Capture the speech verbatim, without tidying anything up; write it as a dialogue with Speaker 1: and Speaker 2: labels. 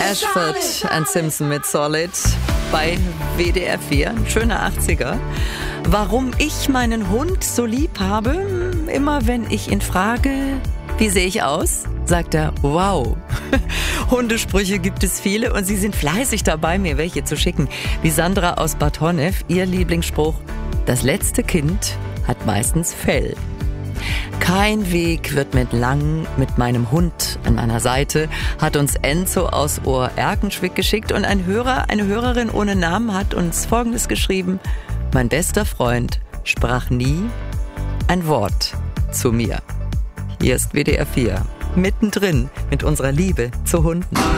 Speaker 1: Ashford and Simpson mit Solid bei W D R vier. Ein schöner achtziger. Warum ich meinen Hund so lieb habe? Immer wenn ich ihn frage, wie sehe ich aus? Sagt er, wow. Hundesprüche gibt es viele und sie sind fleißig dabei, mir welche zu schicken. Wie Sandra aus Bad Honnef, ihr Lieblingsspruch: Das letzte Kind hat meistens Fell. Kein Weg wird mit lang mit meinem Hund an meiner Seite, hat uns Enzo aus Ohr-Erkenschwick geschickt, und ein Hörer, eine Hörerin ohne Namen hat uns Folgendes geschrieben: Mein bester Freund sprach nie ein Wort zu mir. Hier ist W D R vier, mittendrin mit unserer Liebe zu Hunden.